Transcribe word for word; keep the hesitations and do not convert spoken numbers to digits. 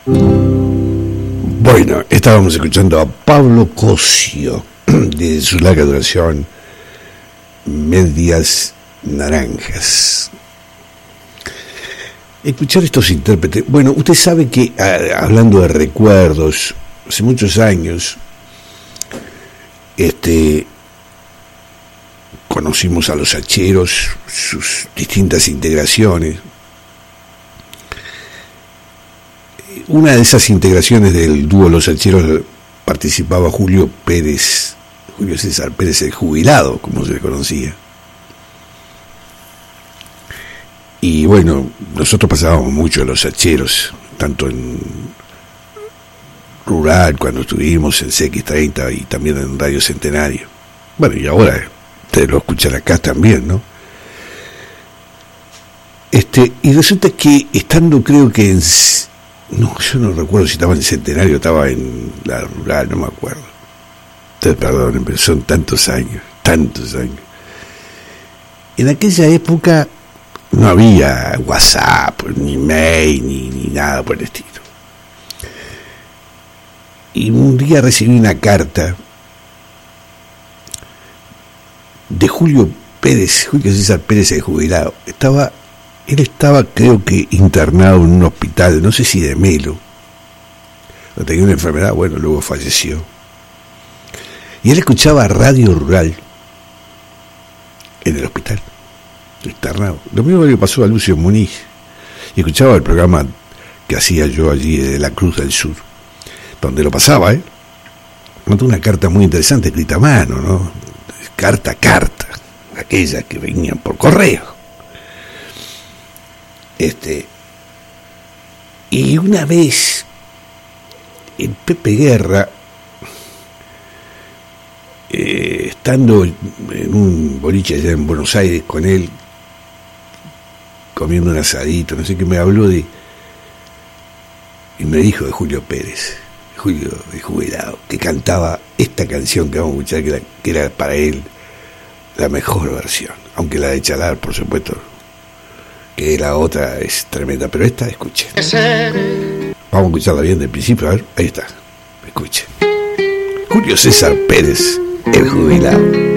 Bueno, estábamos escuchando a Pablo Cosio de su larga duración Medias Naranjas. Escuchar estos intérpretes. Bueno, usted sabe que, hablando de recuerdos, hace muchos años, este, conocimos a los Hacheros, sus distintas integraciones. Una de esas integraciones del dúo Los Hacheros participaba Julio Pérez, Julio César Pérez el Jubilado, como se le conocía. Y bueno, nosotros pasábamos mucho a Los Hacheros, tanto en Rural, cuando estuvimos en C X treinta y también en Radio Centenario. Bueno, y ahora ustedes lo escuchan acá también, ¿no? Este, y resulta que estando, creo que en... No, yo no recuerdo si estaba en Centenario o estaba en la Rural, no me acuerdo. Ustedes perdonen, pero son tantos años, tantos años. En aquella época no había WhatsApp, ni mail, ni, ni nada por el estilo. Y un día recibí una carta de Julio Pérez, Julio César Pérez el Jubilado. Estaba... Él estaba, creo que, internado en un hospital, no sé si de Melo. No tenía una enfermedad, bueno, luego falleció. Y él escuchaba Radio Rural en el hospital, internado. Lo mismo que le pasó a Lucio Muniz. Y escuchaba el programa que hacía yo allí de la Cruz del Sur, donde lo pasaba, ¿eh? Mandó una carta muy interesante, escrita a mano, ¿no? Carta a carta, aquellas que venían por correo. Este, y una vez el Pepe Guerra, eh, estando en un boliche allá en Buenos Aires con él, comiendo un asadito, no sé qué, me habló de, y me dijo de Julio Pérez, Julio el Jubilado, que cantaba esta canción que vamos a escuchar, que era, que era para él la mejor versión, aunque la de Chalar, por supuesto, que la otra es tremenda, pero esta, escuchen. Vamos a escucharla bien del principio, a ver, ahí está, escuchen. Julio César Pérez, el Jubilado.